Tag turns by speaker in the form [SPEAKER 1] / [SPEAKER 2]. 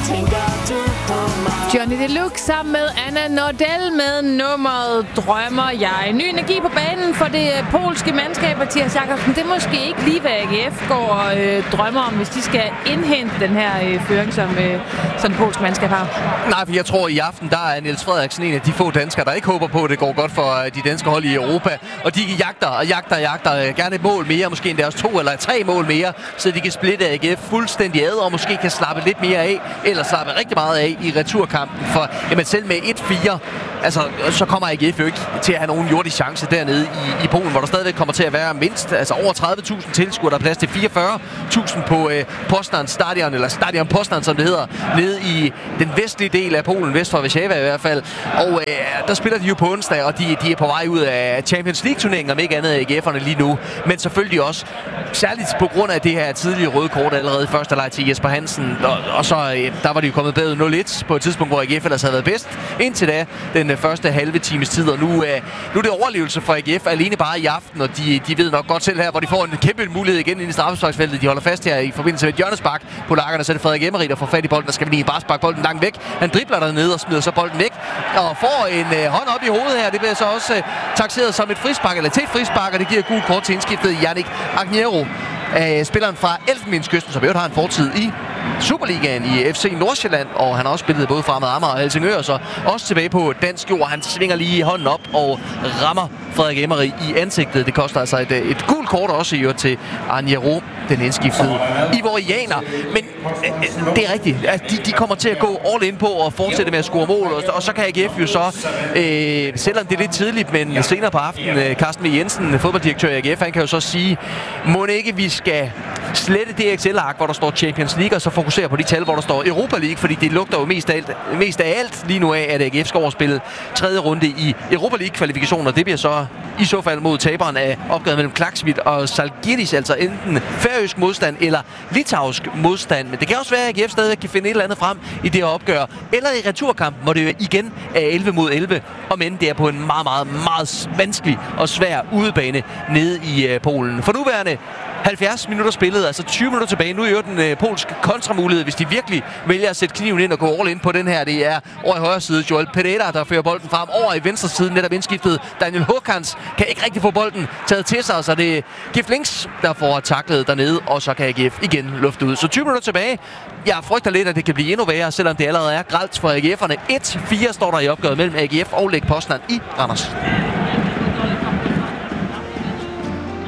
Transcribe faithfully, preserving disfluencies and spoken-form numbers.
[SPEAKER 1] Johnny Deluxe sammen med Anna Nordell med nummeret Drømmer jeg. Ny energi på banen for det polske mandskab, Mathias Jakobsen. Det er måske ikke lige, hvad A G F går og øh, drømmer om, hvis de skal indhente den her øh, føring, som, øh, som det polske mandskab har.
[SPEAKER 2] Nej, for jeg tror, i aften, der er Niels Frederiksen en af de få danskere, der ikke håber på, at det går godt for de danske hold i Europa. Og de jagter og jagter og jagter gerne et mål mere, måske endda også to eller tre mål mere, så de kan splitte A G F fuldstændig ad, og måske kan slappe lidt mere af, eller slappe rigtig meget af i returkampen. For jamen, selv med et fire, altså, så kommer A G F jo ikke til at have nogen jordisk chance dernede i, i Polen, hvor der stadigvæk kommer til at være mindst altså over tredive tusind tilskuere. Der er plads til fireogfyrre tusind på øh, Poznan Stadion, eller Stadion Poznan, som det hedder, nede i den vestlige del af Polen, vest for Warszawa i hvert fald. Og øh, der spiller de jo på onsdag, og de, de er på vej ud af Champions League-turneringen, om ikke andet A G F'erne lige nu. Men selvfølgelig også, særligt på grund af det her tidlige røde kort allerede i første leg til Jesper Hansen. Og, og så øh, der var de jo kommet bedre nul et på et tidspunkt, hvor A G F ellers havde været bedst indtil da, den første halve times tid. Og nu, øh, nu er det overlevelse for A G F alene bare i aften, og de, de ved nok godt selv her, hvor de får en kæmpe mulighed igen ind i straffesparksfeltet. De holder fast her i forbindelse med et hjørnespark på lakkerne, så er det Frederik Emery, der får fat i bolden, der skal vi lige bare sparke bolden langt væk. Han dribler dernede og smider så bolden væk, og får en øh, hånd op i hovedet her. Det bliver så også øh, takseret som et frispark, eller til et frispark, og det giver gul kort til indskiftet Yannick Agniero, øh, spilleren fra Elfenbenskysten, som jo har en fortid i Superligaen i F C Nordsjælland, og han har også spillet både Fremad Amager og Helsingør, så også tilbage på dansk jord. Han svinger lige hånden op og rammer Frederik Emery i ansigtet. Det koster altså et, et gult kort også i til Agniero, den indskiftede ivorianer. Men øh, det er rigtigt, at de, de kommer til at gå all in på og fortsætte med at score mål, og, og så kan A G F jo så, øh, selvom det er lidt tidligt, men senere på aftenen, øh, Carsten V. Jensen, fodbolddirektør i A G F, han kan jo så sige, må ikke vi skal slette det Excel-ark, hvor der står Champions League, og så fokusere på de tal, hvor der står Europa League, fordi det lugter jo mest af alt, mest af alt lige nu af, at A G F skal overspille tredje runde i Europa League-kvalifikationer. Det bliver så i så fald mod taberen af opgøret mellem Klaksvik og Žalgiris, altså enten færøsk modstand eller litauisk modstand. Men det kan også være, at A G F stadig kan finde et eller andet frem i det her opgør. Eller i returkampen, hvor det jo igen er elleve mod elleve, og men det er på en meget, meget, meget vanskelig og svær udebane nede i uh, Polen. For nuværende halvfjerds minutter spillet, altså tyve minutter tilbage. Nu er jo den øh, polske kontramulighed, hvis de virkelig vælger at sætte kniven ind og gå all in på den her. Det er over i højre side Joel Pereira, der fører bolden frem. Over i venstre side, netop indskiftet Daniel Håkans, kan ikke rigtig få bolden taget til sig, så det er Gift Links, der får taklet dernede, og så kan A G F igen lufte ud. Så tyve minutter tilbage. Jeg frygter lidt, at det kan blive endnu værre, selvom det allerede er grelt for A G F'erne. et fire står der i opgøret mellem A G F og Lech Poznan i Randers.